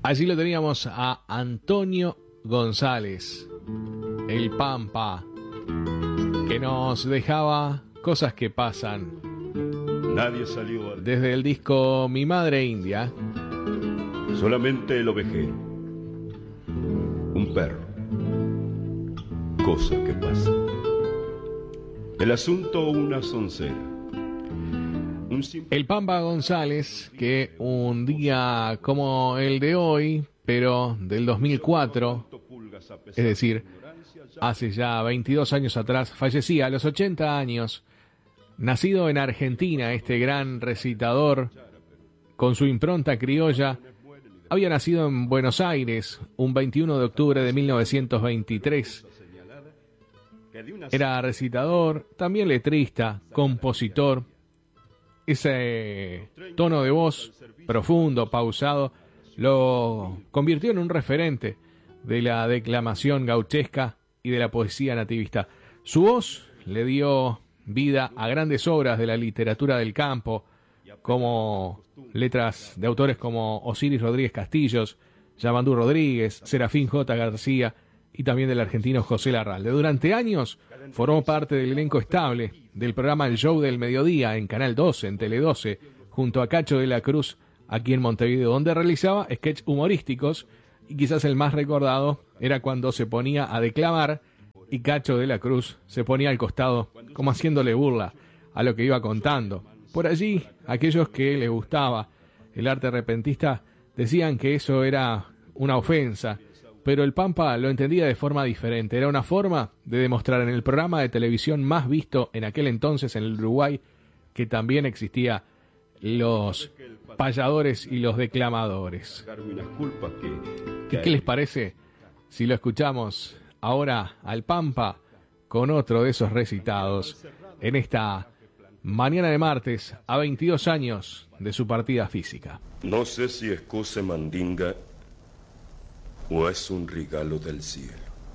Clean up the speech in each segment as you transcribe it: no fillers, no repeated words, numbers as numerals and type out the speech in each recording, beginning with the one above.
Allí lo teníamos a Antonio González, el Pampa, que nos dejaba Cosas que pasan. Nadie salió desde el disco Mi Madre India. Solamente el ovejero, un perro, cosas que pasan. El asunto una soncera. El Pampa González, que un día como el de hoy, pero del 2004, es decir, hace ya 22 años atrás, fallecía a los 80 años. Nacido en Argentina, este gran recitador, con su impronta criolla, había nacido en Buenos Aires un 21 de octubre de 1923. Era recitador, también letrista, compositor. Ese tono de voz profundo, pausado, lo convirtió en un referente de la declamación gauchesca y de la poesía nativista. Su voz le dio vida a grandes obras de la literatura del campo, como letras de autores como Osiris Rodríguez Castillos, Yamandú Rodríguez, Serafín J. García y también del argentino José Larralde. Durante años formó parte del elenco estable del programa El Show del Mediodía en Canal 12, en Tele 12, junto a Cacho de la Cruz, aquí en Montevideo, donde realizaba sketches humorísticos, y quizás el más recordado era cuando se ponía a declamar y Cacho de la Cruz se ponía al costado como haciéndole burla a lo que iba contando. Por allí, aquellos que les gustaba el arte repentista decían que eso era una ofensa, pero el Pampa lo entendía de forma diferente. Era una forma de demostrar en el programa de televisión más visto en aquel entonces en el Uruguay que también existía los payadores y los declamadores. ¿Y qué les parece si lo escuchamos ahora al Pampa con otro de esos recitados en esta mañana de martes a 22 años de su partida física? No sé si es cosa mandinga o es un regalo del cielo.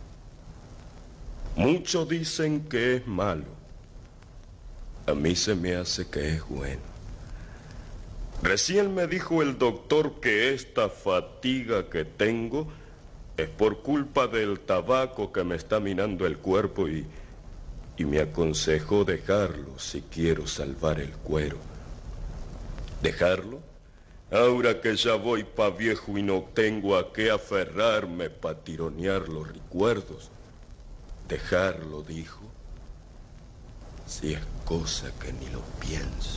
Muchos dicen que es malo. A mí se me hace que es bueno. Recién me dijo el doctor que esta fatiga que tengo es por culpa del tabaco que me está minando el cuerpo y me aconsejó dejarlo si quiero salvar el cuero. ¿Dejarlo? Ahora que ya voy pa' viejo y no tengo a qué aferrarme pa' tironear los recuerdos. Dejarlo, dijo, si es cosa que ni lo pienso.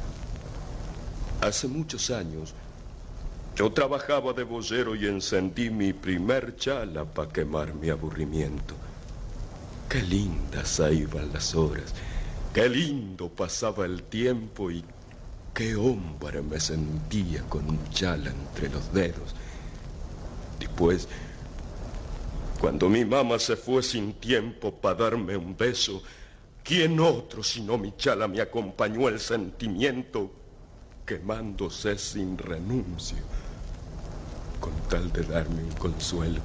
Hace muchos años yo trabajaba de boyero y encendí mi primer chala pa' quemar mi aburrimiento. Qué lindas iban las horas, qué lindo pasaba el tiempo y qué hombre me sentía con un chala entre los dedos. Después, cuando mi mamá se fue sin tiempo pa' darme un beso, ¿quién otro sino mi chala me acompañó el sentimiento, quemándose sin renuncio, con tal de darme un consuelo?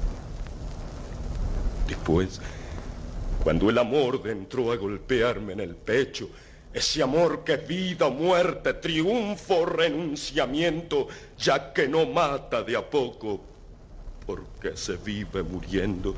Después, cuando el amor entró a golpearme en el pecho, ese amor que es vida, muerte, triunfo, renunciamiento, ya que no mata de a poco, porque se vive muriendo,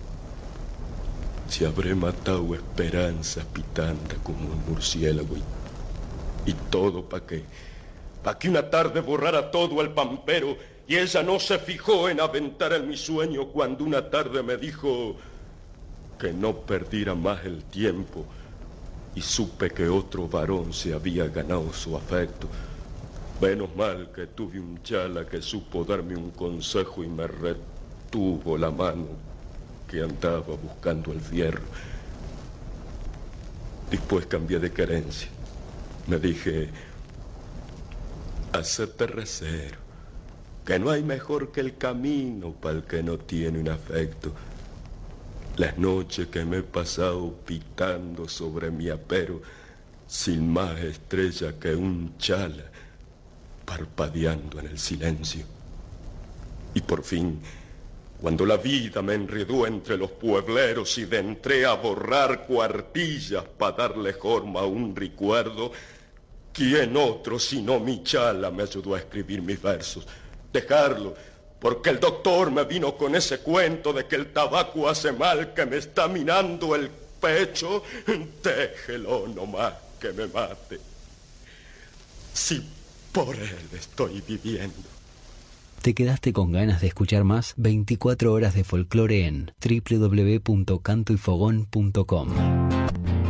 se habré matado esperanza pitando como un murciélago y todo pa' que una tarde borrara todo el pampero y ella no se fijó en aventar en mi sueño cuando una tarde me dijo que no perdiera más el tiempo y supe que otro varón se había ganado su afecto. Menos mal que tuve un chala que supo darme un consejo y me retuvo la mano que andaba buscando el fierro. Después cambié de querencia. Me dije, hacete recero, que no hay mejor que el camino para el que no tiene un afecto. Las noches que me he pasado pitando sobre mi apero, sin más estrella que un chala, parpadeando en el silencio. Y por fin, cuando la vida me enredó entre los puebleros y entré a borrar cuartillas para darle forma a un recuerdo, ¿quién otro sino mi chala me ayudó a escribir mis versos? Dejarlo, porque el doctor me vino con ese cuento de que el tabaco hace mal, que me está minando el pecho, déjelo nomás que me mate. Si por él estoy viviendo. ¿Te quedaste con ganas de escuchar más? 24 horas de folclore en www.cantoyfogón.com.